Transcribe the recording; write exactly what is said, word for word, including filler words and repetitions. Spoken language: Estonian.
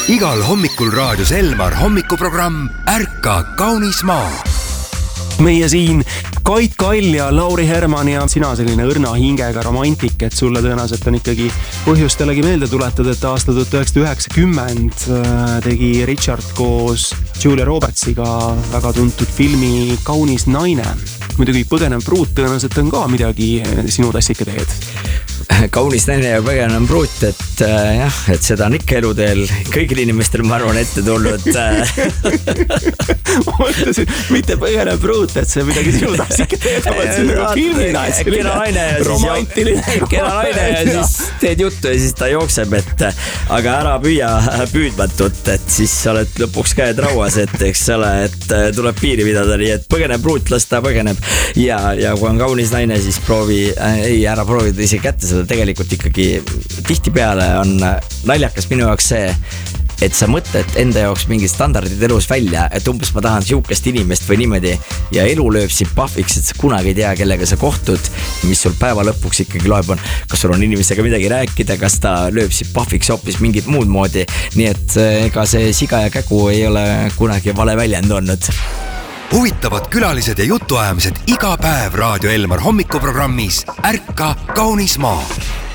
Igal hommikul raadios Elmar hommikuprogramm Ärka kaunis maa. Meie siin Kait Kall ja Lauri Herman ja sina selline õrna hingega romantik, et sulle tõenäoliselt on ikkagi põhjustelegi meelde tuletud, et aasta tuhat üheksasada üheksakümmend tegi Richard koos Julia Robertsiga väga tuntud filmi Kaunis naine. Muidugi Põgenev pruut tõenäoliselt on ka midagi sinu tassike teed. Kaunis naine ja Põgenev pruut, et äh, jah, et seda on ikka eluteel kõigil inimestel, ma arvan, ette tulnud. Ma mõtlesin, mitte Põgenev pruut, et see midagi sinu tassike teed, aga see on nagu filmina, et selline romantiline. Kena naine ja siis teed juttu ja siis ta jookseb, et aga ära püüa püüdmatut, et siis oled lõpuks käed rauas, et eks ole, et tuleb piiri pidada, nii et Põgenev pruut, las ta põgeneb. Ja, ja kui on kaunis naine, siis proovi, ei ära proovida ise kätte seda, tegelikult ikkagi tihtipeale on naljakas minu jaoks see, et sa mõtled enda jaoks mingid standardid elus välja, et umbes ma tahan siukest inimest või niimoodi ja elu lööb sind pahviks, et sa kunagi ei tea, kellega sa kohtud, mis sul päeva lõpuks ikkagi loeb on, kas sul on inimestega midagi rääkida, kas ta lööb sind pahviks hoopis mingit muud moodi, nii et ega see siga ja kägu ei ole kunagi vale väljend olnud. Huvitavad külalised ja jutuajamised iga päev Raadio Elmar hommikuprogrammis Ärka kaunis maa.